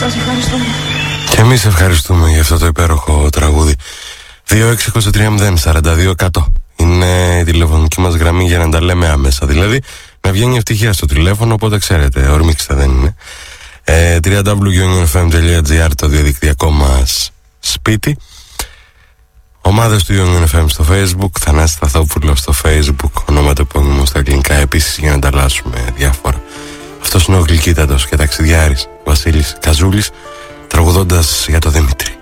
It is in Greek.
Σας ευχαριστούμε. Και εμείς ευχαριστούμε για αυτό το υπέροχο τραγούδι. 2623042100 είναι η τηλεφωνική μας γραμμή για να τα λέμε άμεσα. Δηλαδή να βγαίνει ευτυχία στο τηλέφωνο, οπότε ξέρετε, ορμήξτε, δεν είναι. www.unionfm.gr το διαδικτυακό μας σπίτι. Ομάδες του Union FM στο Facebook, Θανάση Σταθόπουλο στο Facebook, ονοματεπώνυμο στα αγγλικά επίσης, για να ανταλλάσσουμε διάφορα. Αυτός είναι ο γλυκύτατος και ταξιδιάρης Βασίλης Καζούλης, τραγουδώντας για το Δημήτρη.